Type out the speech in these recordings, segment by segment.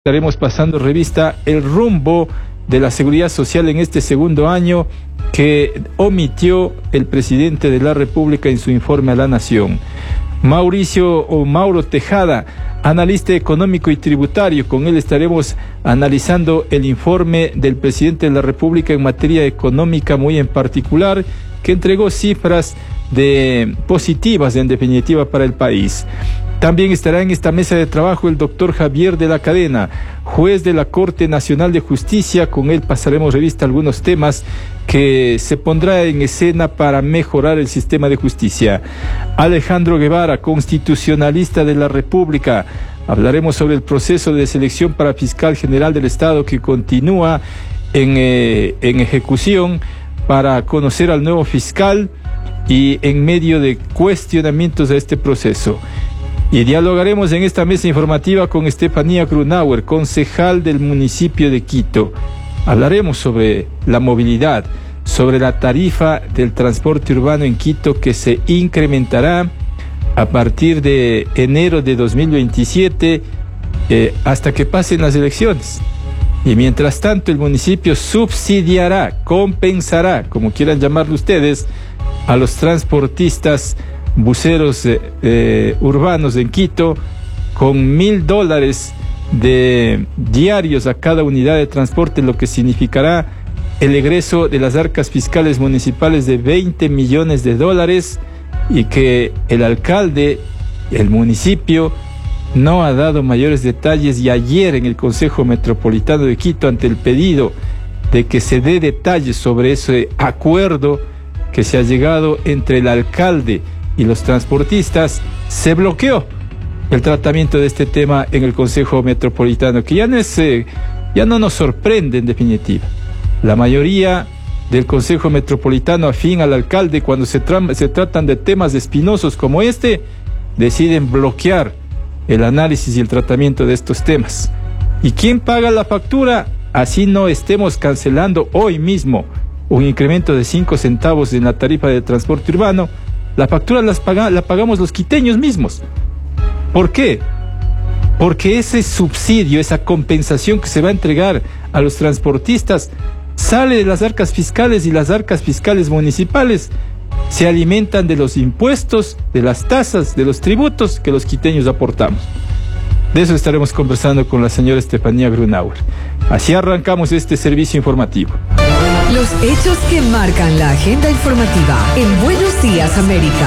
Estaremos pasando revista el rumbo de la seguridad social en este segundo año que omitió el presidente de la República en su informe a la Nación. Mauro Tejada, analista económico y tributario, con él estaremos analizando el informe del presidente de la República en materia económica, muy en particular, que entregó cifras positivas en definitiva para el país. También estará en esta mesa de trabajo el doctor Javier de la Cadena, juez de la Corte Nacional de Justicia. Con él pasaremos revista a algunos temas que se pondrá en escena para mejorar el sistema de justicia. Alejandro Guevara, constitucionalista de la República. Hablaremos sobre el proceso de selección para fiscal general del Estado que continúa en ejecución para conocer al nuevo fiscal y en medio de cuestionamientos a este proceso. Y dialogaremos en esta mesa informativa con Estefanía Grunauer, concejal del municipio de Quito. Hablaremos sobre la movilidad, sobre la tarifa del transporte urbano en Quito que se incrementará a partir de enero de 2027 hasta que pasen las elecciones. Y mientras tanto el municipio subsidiará, compensará, como quieran llamarlo ustedes, a los transportistas buceros urbanos en Quito con $1,000 de diarios a cada unidad de transporte, lo que significará el egreso de las arcas fiscales municipales de $20 millones, y que el alcalde, el municipio, no ha dado mayores detalles. Y ayer en el Consejo Metropolitano de Quito, ante el pedido de que se dé detalles sobre ese acuerdo que se ha llegado entre el alcalde y los transportistas, se bloqueó el tratamiento de este tema en el Consejo Metropolitano, que ya no nos sorprende en definitiva. La mayoría del Consejo Metropolitano afín al alcalde, cuando se tratan de temas espinosos como este, deciden bloquear el análisis y el tratamiento de estos temas. ¿Y quién paga la factura? Así no estemos cancelando hoy mismo un incremento de 5 centavos en la tarifa de transporte urbano. La factura la pagamos los quiteños mismos. ¿Por qué? Porque ese subsidio, esa compensación que se va a entregar a los transportistas, sale de las arcas fiscales, y las arcas fiscales municipales se alimentan de los impuestos, de las tasas, de los tributos que los quiteños aportamos. De eso estaremos conversando con la señora Estefanía Grunauer. Así arrancamos este servicio informativo. Los hechos que marcan la agenda informativa en Buenos Días, América.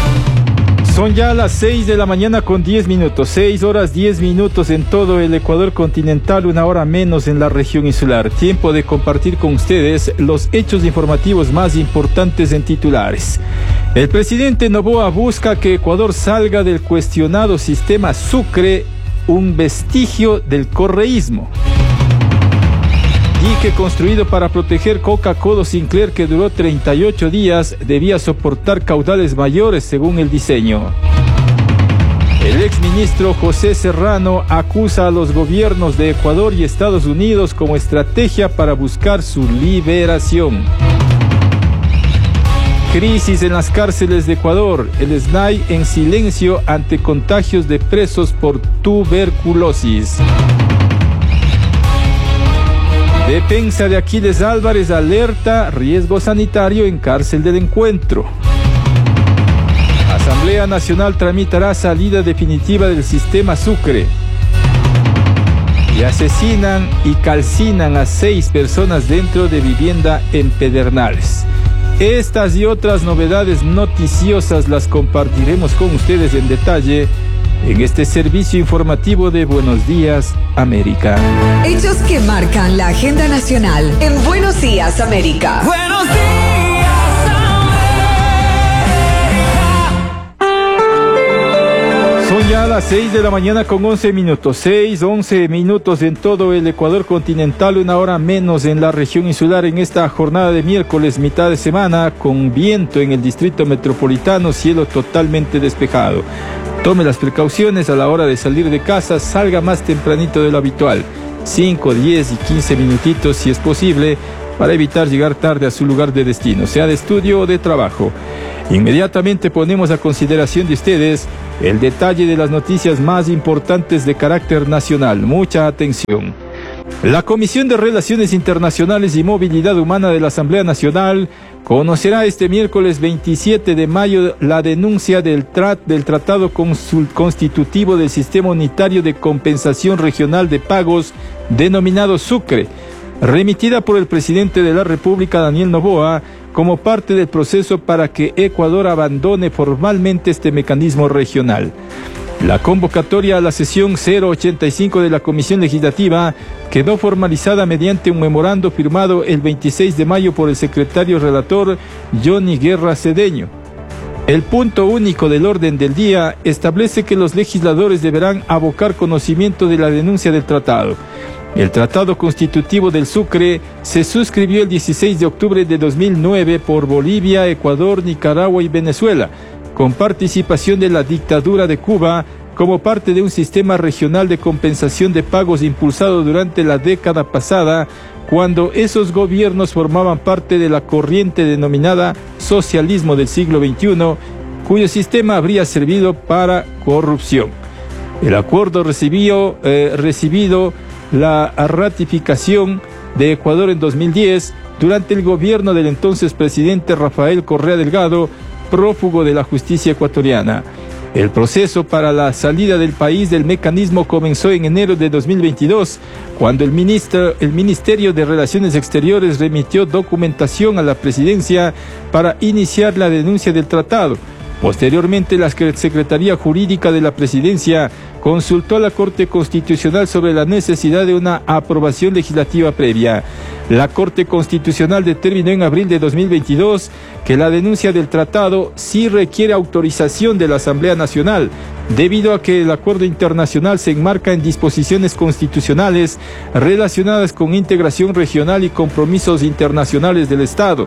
Son ya las 6 de la mañana con 10 minutos, 6 horas 10 minutos en todo el Ecuador continental, 1 hora menos en la región insular. Tiempo de compartir con ustedes los hechos informativos más importantes en titulares. El presidente Noboa busca que Ecuador salga del cuestionado sistema Sucre, un vestigio del correísmo. Dique construido para proteger Coca-Cola Sinclair, que duró 38 días, debía soportar caudales mayores según el diseño. El exministro José Serrano acusa a los gobiernos de Ecuador y Estados Unidos como estrategia para buscar su liberación. Crisis en las cárceles de Ecuador. El SNAI en silencio ante contagios de presos por tuberculosis. Defensa de Aquiles Álvarez alerta riesgo sanitario en cárcel del Encuentro. Asamblea Nacional tramitará salida definitiva del sistema Sucre. Y asesinan y calcinan a 6 personas dentro de vivienda en Pedernales. Estas y otras novedades noticiosas las compartiremos con ustedes en detalle en este servicio informativo de Buenos Días, América. Hechos que marcan la agenda nacional en Buenos Días, América. Buenos días, América. Son ya las 6 de la mañana con 11 minutos, 11 minutos en todo el Ecuador continental, 1 hora menos en la región insular, en esta jornada de miércoles, mitad de semana, con viento en el distrito metropolitano, cielo totalmente despejado. Tome las precauciones a la hora de salir de casa, salga más tempranito de lo habitual, 5, 10 y 15 minutitos si es posible, para evitar llegar tarde a su lugar de destino, sea de estudio o de trabajo. Inmediatamente ponemos a consideración de ustedes el detalle de las noticias más importantes de carácter nacional. Mucha atención. La Comisión de Relaciones Internacionales y Movilidad Humana de la Asamblea Nacional conocerá este miércoles 27 de mayo la denuncia del Tratado Constitutivo del Sistema Unitario de Compensación Regional de Pagos, denominado Sucre, remitida por el presidente de la República, Daniel Noboa, como parte del proceso para que Ecuador abandone formalmente este mecanismo regional. La convocatoria a la sesión 085 de la Comisión Legislativa quedó formalizada mediante un memorando firmado el 26 de mayo por el secretario relator Johnny Guerra Cedeño. El punto único del orden del día establece que los legisladores deberán abocar conocimiento de la denuncia del tratado. El Tratado Constitutivo del Sucre se suscribió el 16 de octubre de 2009 por Bolivia, Ecuador, Nicaragua y Venezuela, con participación de la dictadura de Cuba, como parte de un sistema regional de compensación de pagos impulsado durante la década pasada, cuando esos gobiernos formaban parte de la corriente denominada socialismo del siglo XXI, cuyo sistema habría servido para corrupción. El acuerdo recibido la ratificación de Ecuador en 2010 durante el gobierno del entonces presidente Rafael Correa Delgado, prófugo de la justicia ecuatoriana. El proceso para la salida del país del mecanismo comenzó en enero de 2022, cuando el Ministerio de Relaciones Exteriores remitió documentación a la presidencia para iniciar la denuncia del tratado. Posteriormente, la Secretaría Jurídica de la Presidencia consultó a la Corte Constitucional sobre la necesidad de una aprobación legislativa previa. La Corte Constitucional determinó en abril de 2022 que la denuncia del tratado sí requiere autorización de la Asamblea Nacional, debido a que el acuerdo internacional se enmarca en disposiciones constitucionales relacionadas con integración regional y compromisos internacionales del Estado.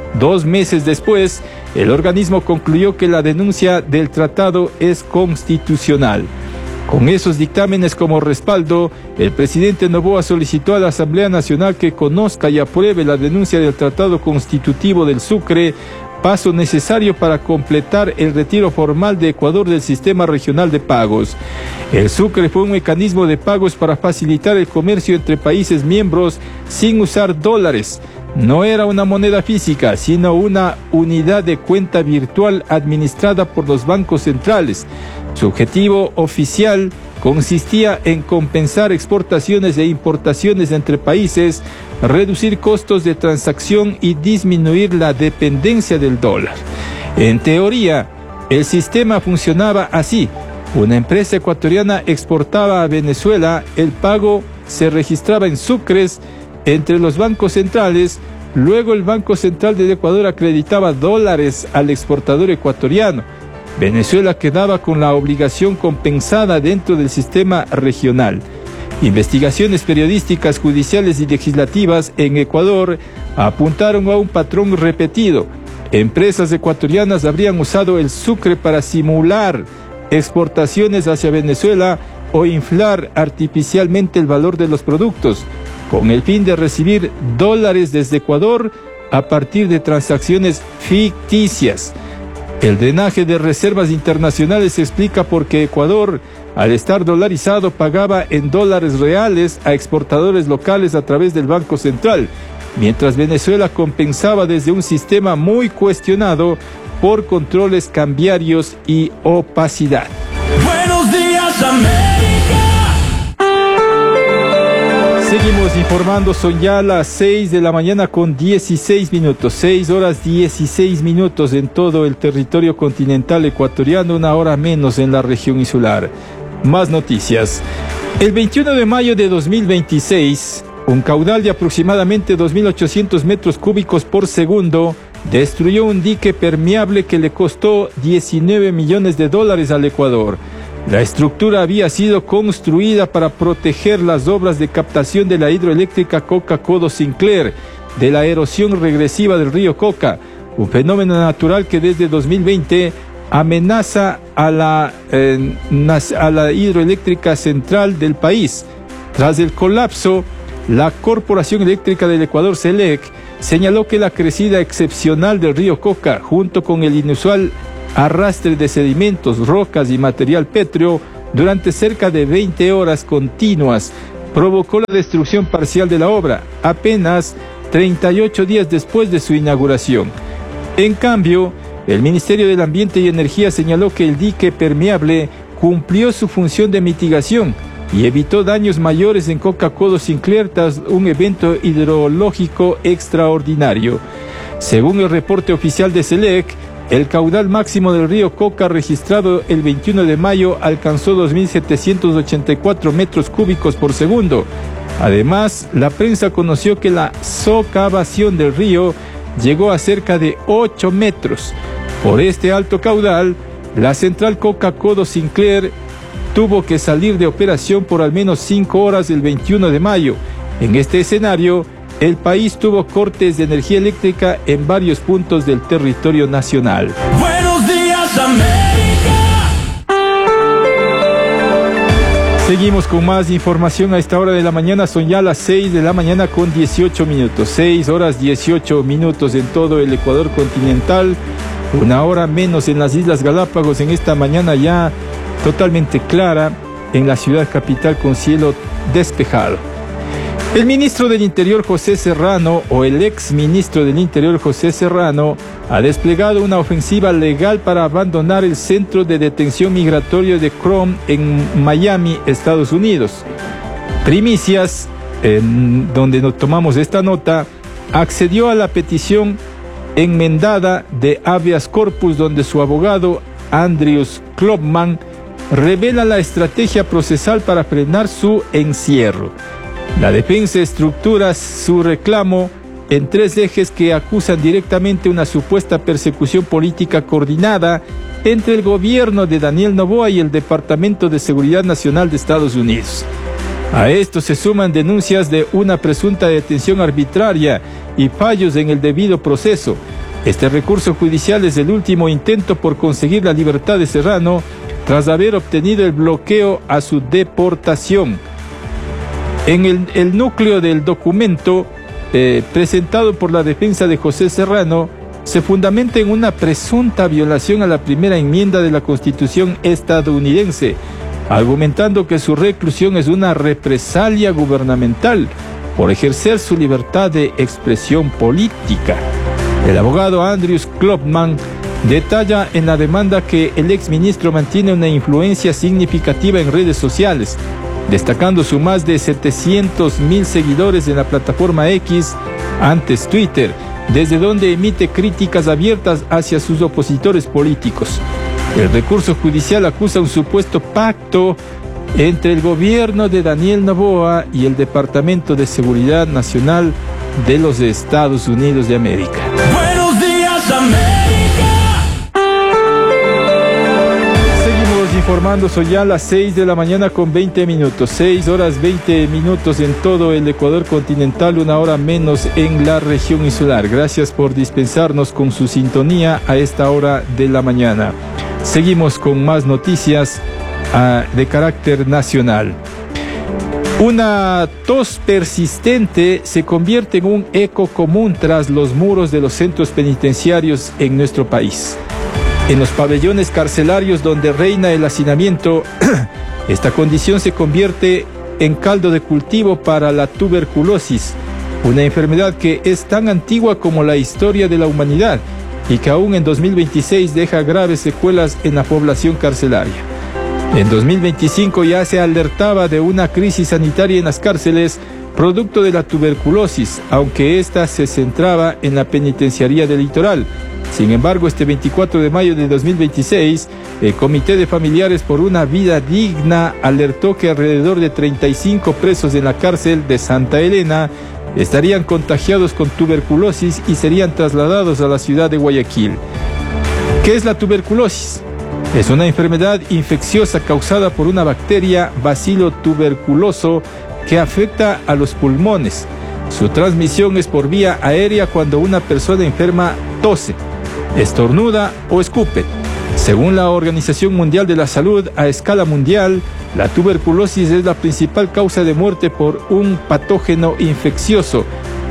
2 meses después, el organismo concluyó que la denuncia del tratado es constitucional. Con esos dictámenes como respaldo, el presidente Noboa solicitó a la Asamblea Nacional que conozca y apruebe la denuncia del Tratado Constitutivo del Sucre, paso necesario para completar el retiro formal de Ecuador del sistema regional de pagos. El Sucre fue un mecanismo de pagos para facilitar el comercio entre países miembros sin usar dólares. No era una moneda física, sino una unidad de cuenta virtual administrada por los bancos centrales. Su objetivo oficial consistía en compensar exportaciones e importaciones entre países, reducir costos de transacción y disminuir la dependencia del dólar. En teoría, el sistema funcionaba así. Una empresa ecuatoriana exportaba a Venezuela, el pago se registraba en sucres entre los bancos centrales. Luego el Banco Central del Ecuador acreditaba dólares al exportador ecuatoriano. Venezuela quedaba con la obligación compensada dentro del sistema regional. Investigaciones periodísticas, judiciales y legislativas en Ecuador apuntaron a un patrón repetido. Empresas ecuatorianas habrían usado el sucre para simular exportaciones hacia Venezuela o inflar artificialmente el valor de los productos, con el fin de recibir dólares desde Ecuador a partir de transacciones ficticias. El drenaje de reservas internacionales se explica porque Ecuador, al estar dolarizado, pagaba en dólares reales a exportadores locales a través del Banco Central, mientras Venezuela compensaba desde un sistema muy cuestionado por controles cambiarios y opacidad. Buenos días, América. Seguimos informando, son ya las 6 de la mañana con 16 minutos, 6 horas 16 minutos en todo el territorio continental ecuatoriano, 1 hora menos en la región insular. Más noticias. El 21 de mayo de 2026, un caudal de aproximadamente 2.800 metros cúbicos por segundo destruyó un dique permeable que le costó $19 millones al Ecuador. La estructura había sido construida para proteger las obras de captación de la hidroeléctrica Coca-Codo Sinclair de la erosión regresiva del río Coca, un fenómeno natural que desde 2020 amenaza a la hidroeléctrica central del país. Tras el colapso, la Corporación Eléctrica del Ecuador, CELEC, señaló que la crecida excepcional del río Coca, junto con el inusual arrastre de sedimentos, rocas y material pétreo durante cerca de 20 horas continuas, provocó la destrucción parcial de la obra, apenas 38 días después de su inauguración. En cambio, el Ministerio del Ambiente y Energía señaló que el dique permeable cumplió su función de mitigación y evitó daños mayores en Coca-Codo Sinclair tras un evento hidrológico extraordinario. Según el reporte oficial de SELEC, el caudal máximo del río Coca registrado el 21 de mayo alcanzó 2.784 metros cúbicos por segundo. Además, la prensa conoció que la socavación del río llegó a cerca de 8 metros. Por este alto caudal, la central Coca-Codo Sinclair tuvo que salir de operación por al menos 5 horas el 21 de mayo. En este escenario, el país tuvo cortes de energía eléctrica en varios puntos del territorio nacional. Buenos días, América. Seguimos con más información a esta hora de la mañana. Son ya las 6 de la mañana con 18 minutos. 6 horas 18 minutos en todo el Ecuador continental. Una hora menos en las Islas Galápagos en esta mañana ya totalmente clara en la ciudad capital con cielo despejado. El ministro del Interior José Serrano, o el ex ministro del Interior José Serrano, ha desplegado una ofensiva legal para abandonar el centro de detención migratorio de Crom en Miami, Estados Unidos. Primicias, en donde nos tomamos esta nota, accedió a la petición enmendada de habeas corpus, donde su abogado Andrius Klopman revela la estrategia procesal para frenar su encierro. La defensa estructura su reclamo en 3 ejes que acusan directamente una supuesta persecución política coordinada entre el gobierno de Daniel Noboa y el Departamento de Seguridad Nacional de Estados Unidos. A esto se suman denuncias de una presunta detención arbitraria y fallos en el debido proceso. Este recurso judicial es el último intento por conseguir la libertad de Serrano tras haber obtenido el bloqueo a su deportación. En el núcleo del documento presentado por la defensa de José Serrano se fundamenta en una presunta violación a la primera enmienda de la Constitución estadounidense, argumentando que su reclusión es una represalia gubernamental por ejercer su libertad de expresión política. El abogado Andrius Klopman detalla en la demanda que el exministro mantiene una influencia significativa en redes sociales, destacando su más de 700,000 seguidores en la plataforma X, antes Twitter, desde donde emite críticas abiertas hacia sus opositores políticos. El recurso judicial acusa un supuesto pacto entre el gobierno de Daniel Noboa y el Departamento de Seguridad Nacional de los Estados Unidos de América. Buenos días, América. Informando, son ya las 6 de la mañana con 20 minutos, 6 horas 20 minutos en todo el Ecuador continental, una hora menos en la región insular. Gracias por dispensarnos con su sintonía a esta hora de la mañana. Seguimos con más noticias de carácter nacional. Una tos persistente se convierte en un eco común tras los muros de los centros penitenciarios en nuestro país. En los pabellones carcelarios donde reina el hacinamiento, esta condición se convierte en caldo de cultivo para la tuberculosis, una enfermedad que es tan antigua como la historia de la humanidad y que aún en 2026 deja graves secuelas en la población carcelaria. En 2025 ya se alertaba de una crisis sanitaria en las cárceles producto de la tuberculosis, aunque ésta se centraba en la penitenciaría del litoral. Sin embargo, este 24 de mayo de 2026, el Comité de Familiares por una Vida Digna alertó que alrededor de 35 presos en la cárcel de Santa Elena estarían contagiados con tuberculosis y serían trasladados a la ciudad de Guayaquil. ¿Qué es la tuberculosis? Es una enfermedad infecciosa causada por una bacteria bacilo tuberculoso que afecta a los pulmones. Su transmisión es por vía aérea cuando una persona enferma tose, estornuda o escupe. Según la Organización Mundial de la Salud, a escala mundial, la tuberculosis es la principal causa de muerte por un patógeno infeccioso,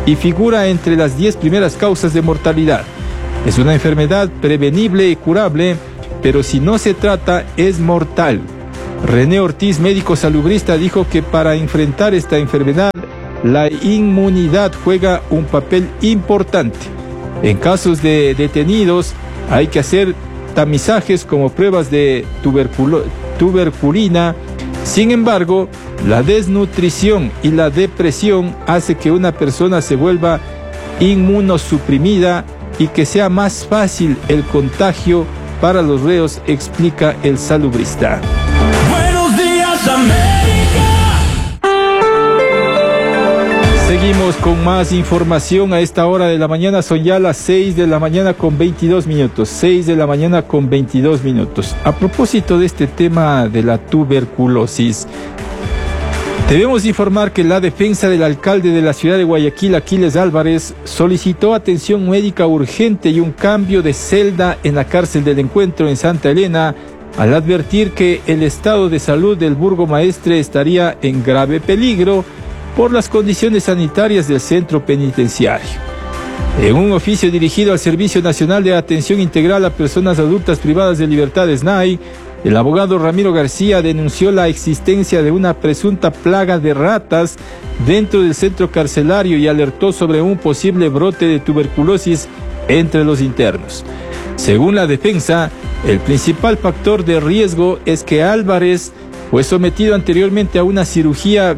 y figura entre las 10 primeras causas de mortalidad. Es una enfermedad prevenible y curable, pero si no se trata es mortal. René Ortiz, médico salubrista, dijo que para enfrentar esta enfermedad, la inmunidad juega un papel importante. En casos de detenidos, hay que hacer tamizajes como pruebas de tuberculina. Sin embargo, la desnutrición y la depresión hace que una persona se vuelva inmunosuprimida y que sea más fácil el contagio para los reos, explica el salubrista. Buenos días, América. Seguimos con más información a esta hora de la mañana. Son ya las 6 de la mañana con 22 minutos. 6 de la mañana con 22 minutos. A propósito de este tema de la tuberculosis, debemos informar que la defensa del alcalde de la ciudad de Guayaquil, Aquiles Álvarez, solicitó atención médica urgente y un cambio de celda en la cárcel del Encuentro en Santa Elena, al advertir que el estado de salud del burgomaestre estaría en grave peligro por las condiciones sanitarias del centro penitenciario. En un oficio dirigido al Servicio Nacional de Atención Integral a Personas Adultas Privadas de Libertad, SNAI, el abogado Ramiro García denunció la existencia de una presunta plaga de ratas dentro del centro carcelario y alertó sobre un posible brote de tuberculosis entre los internos. Según la defensa, el principal factor de riesgo es que Álvarez fue sometido anteriormente a una cirugía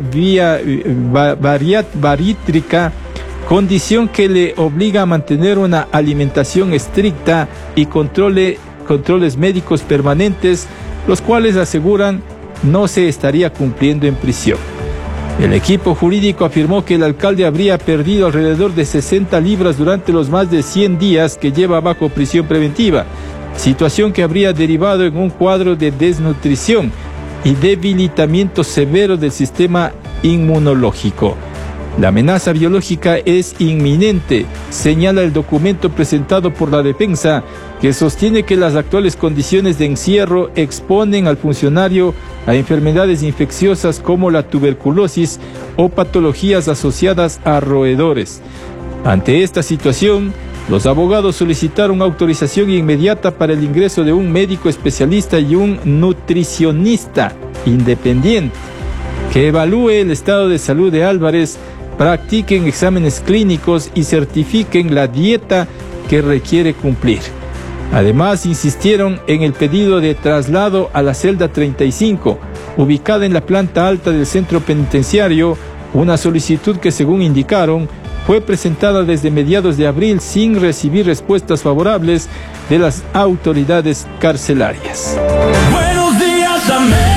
bariátrica, condición que le obliga a mantener una alimentación estricta y controles médicos permanentes, los cuales aseguran no se estaría cumpliendo en prisión. El equipo jurídico afirmó que el alcalde habría perdido alrededor de 60 libras durante los más de 100 días que lleva bajo prisión preventiva, situación que habría derivado en un cuadro de desnutrición y debilitamiento severo del sistema inmunológico. La amenaza biológica es inminente, señala el documento presentado por la defensa, que sostiene que las actuales condiciones de encierro exponen al funcionario a enfermedades infecciosas como la tuberculosis o patologías asociadas a roedores. Ante esta situación, los abogados solicitaron autorización inmediata para el ingreso de un médico especialista y un nutricionista independiente que evalúe el estado de salud de Álvarez, practiquen exámenes clínicos y certifiquen la dieta que requiere cumplir. Además, insistieron en el pedido de traslado a la celda 35, ubicada en la planta alta del centro penitenciario, una solicitud que, según indicaron, fue presentada desde mediados de abril sin recibir respuestas favorables de las autoridades carcelarias. Buenos días, América.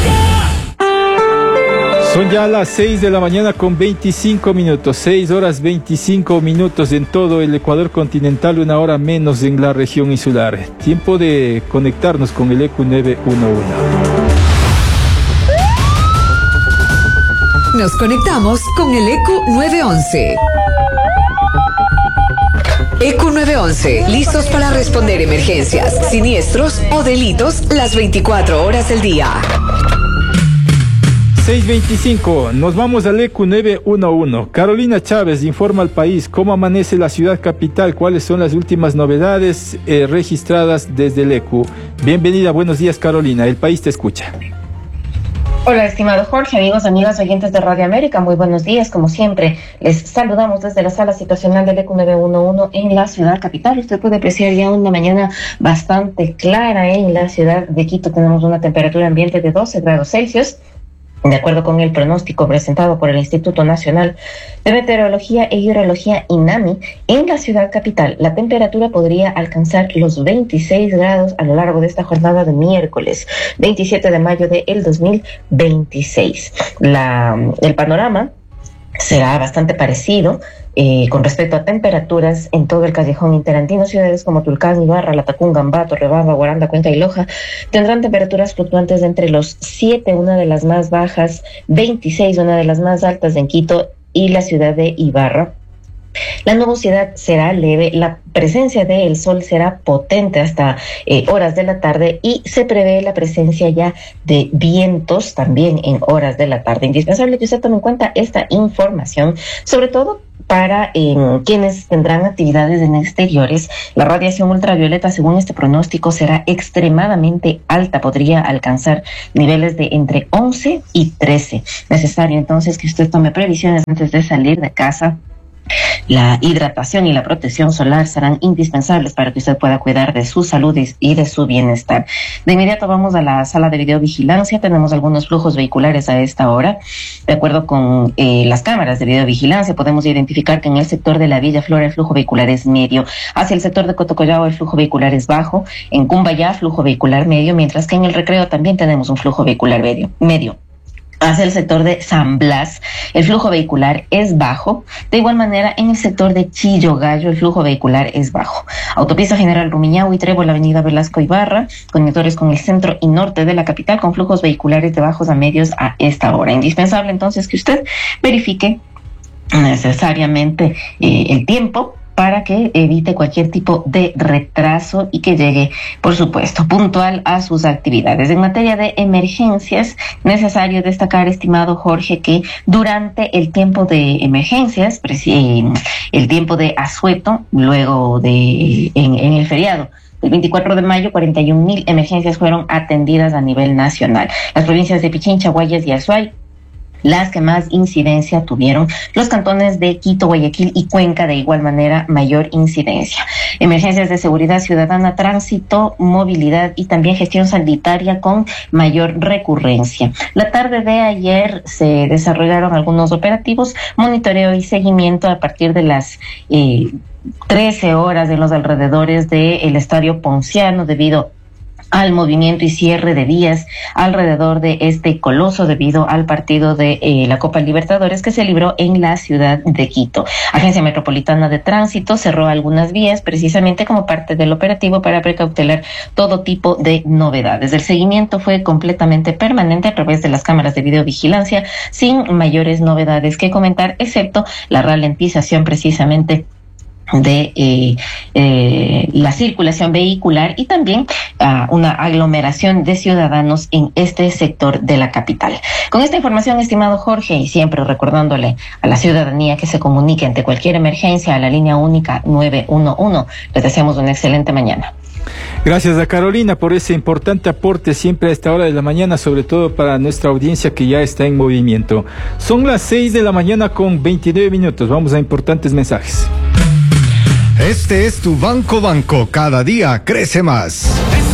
Son ya las 6 de la mañana con 25 minutos, 6 horas 25 minutos en todo el Ecuador continental, una hora menos en la región insular. Tiempo de conectarnos con el ECU 911. Nos conectamos con el ECU 911. ECU 911, listos para responder emergencias, siniestros o delitos las 24 horas del día. 6:25, nos vamos al ECU 911. Carolina Chávez informa al país cómo amanece la ciudad capital, cuáles son las últimas novedades registradas desde el ECU. Bienvenida, buenos días Carolina, el país te escucha. Hola, estimado Jorge, amigos, amigas, oyentes de Radio América, muy buenos días. Como siempre, les saludamos desde la sala situacional del ECU 911 en la ciudad capital. Usted puede apreciar ya una mañana bastante clara en la ciudad de Quito. Tenemos una temperatura ambiente de 12 grados Celsius. De acuerdo con el pronóstico presentado por el Instituto Nacional de Meteorología e Hidrología, INAMI, en la ciudad capital la temperatura podría alcanzar los 26 grados a lo largo de esta jornada de miércoles 27 de mayo del 2026. El panorama será bastante parecido con respecto a temperaturas en todo el callejón interandino. Ciudades como Tulcán, Ibarra, Latacunga, Ambato, Rebamba, Guaranda, Cuenca y Loja tendrán temperaturas fluctuantes de entre los 7, una de las más bajas, 26, una de las más altas en Quito y la ciudad de Ibarra. La nubosidad será leve, la presencia del sol será potente hasta horas de la tarde y se prevé la presencia ya de vientos también en horas de la tarde. Indispensable que usted tome en cuenta esta información, sobre todo para quienes tendrán actividades en exteriores. La radiación ultravioleta, según este pronóstico, será extremadamente alta, podría alcanzar niveles de entre 11 y 13. Necesario entonces que usted tome previsiones antes de salir de casa. La hidratación y la protección solar serán indispensables para que usted pueda cuidar de su salud y de su bienestar. De inmediato vamos a la sala de videovigilancia. Tenemos algunos flujos vehiculares a esta hora. De acuerdo con las cámaras de videovigilancia, podemos identificar que en el sector de la Villa Flora el flujo vehicular es medio. Hacia el sector de Cotocollao el flujo vehicular es bajo. En Cumbayá flujo vehicular medio, mientras que en el Recreo también tenemos un flujo vehicular medio. Hacia el sector de San Blas, el flujo vehicular es bajo. De igual manera, en el sector de Chillogallo, el flujo vehicular es bajo. Autopista General Rumiñahui, Trébol, Avenida Velasco Ibarra, conectores con el centro y norte de la capital, con flujos vehiculares de bajos a medios a esta hora. Indispensable entonces que usted verifique necesariamente el tiempo para que evite cualquier tipo de retraso y que llegue, por supuesto, puntual a sus actividades. En materia de emergencias, necesario destacar, estimado Jorge, que durante el tiempo de emergencias, el tiempo de asueto, luego de en el feriado el 24 de mayo, 41,000 emergencias fueron atendidas a nivel nacional. Las provincias de Pichincha, Guayas y Azuay, las que más incidencia tuvieron. Los cantones de Quito, Guayaquil y Cuenca, de igual manera, mayor incidencia. Emergencias de seguridad ciudadana, tránsito, movilidad y también gestión sanitaria con mayor recurrencia. La tarde de ayer se desarrollaron algunos operativos, monitoreo y seguimiento a partir de las 13 horas en los alrededores del Estadio Ponciano, debido al movimiento y cierre de vías alrededor de este coloso debido al partido de la Copa Libertadores que se libró en la ciudad de Quito. Agencia Metropolitana de Tránsito cerró algunas vías precisamente como parte del operativo para precautelar todo tipo de novedades. El seguimiento fue completamente permanente a través de las cámaras de videovigilancia, sin mayores novedades que comentar, excepto la ralentización precisamente de la circulación vehicular y también una aglomeración de ciudadanos en este sector de la capital. Con esta información, estimado Jorge, y siempre recordándole a la ciudadanía que se comunique ante cualquier emergencia a la línea única 911, les deseamos una excelente mañana. Gracias a Carolina por ese importante aporte siempre a esta hora de la mañana, sobre todo para nuestra audiencia que ya está en movimiento. Son las 6 de la mañana con 29 minutos. Vamos a importantes mensajes. Este es tu Banco, cada día crece más.